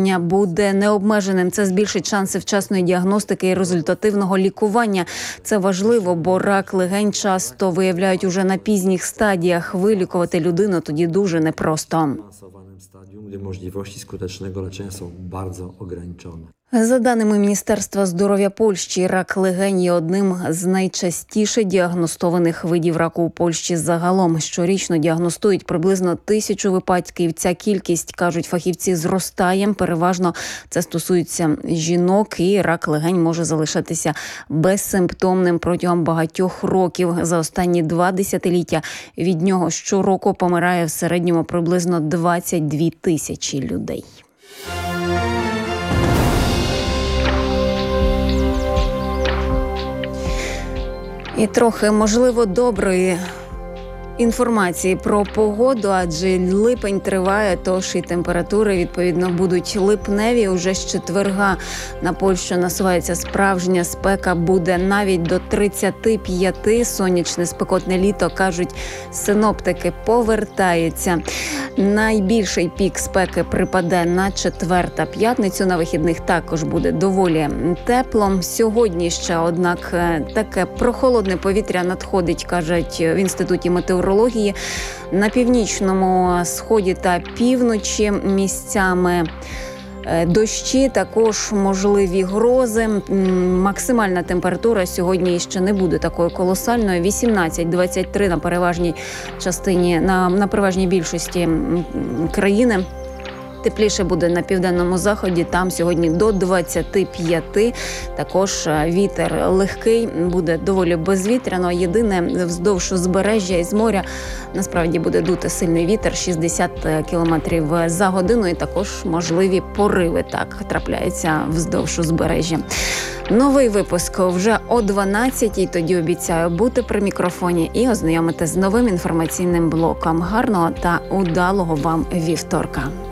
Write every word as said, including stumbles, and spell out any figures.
щеплення буде необмеженим. Це збільшить шанси вчасної діагностики і результативного лікування. Це важливо, бо рак легень часто виявляють уже на пізніх стадіях. Вилікувати людину тоді дуже непросто. Gdzie możliwości skutecznego leczenia są bardzo ograniczone. За даними Міністерства здоров'я Польщі, рак легень є одним з найчастіше діагностованих видів раку у Польщі загалом. Щорічно діагностують приблизно тисячу випадків. Ця кількість, кажуть фахівці, зростає. Переважно це стосується жінок, і рак легень може залишатися безсимптомним протягом багатьох років. За останні два десятиліття від нього щороку помирає в середньому приблизно двадцять дві тисячі людей. І трохи, можливо, доброї інформації про погоду, адже липень триває, тож і температури, відповідно, будуть липневі. Уже з четверга на Польщу насувається справжня спека, буде навіть до тридцяти п'яти. Сонячне спекотне літо, кажуть синоптики, повертається. Найбільший пік спеки припаде на четвер та п'ятницю. На вихідних також буде доволі тепло. Сьогодні ще, однак, таке прохолодне повітря надходить, кажуть в Інституті метеорології. На північному сході та півночі місцями дощі, також можливі грози. Максимальна температура сьогодні ще не буде такою колосальною. вісімнадцять - двадцять три на переважній частині, на, на переважній більшості країни. Тепліше буде на південному заході, там сьогодні до двадцяти п'яти. Також вітер легкий, буде доволі безвітряно. Єдине, вздовж узбережжя із моря насправді буде дути сильний вітер, шістдесят кілометрів за годину. І також можливі пориви так трапляються вздовж узбережжя. Новий випуск вже о дванадцятій, тоді обіцяю бути при мікрофоні і ознайомити з новим інформаційним блоком. Гарного та удалого вам вівторка.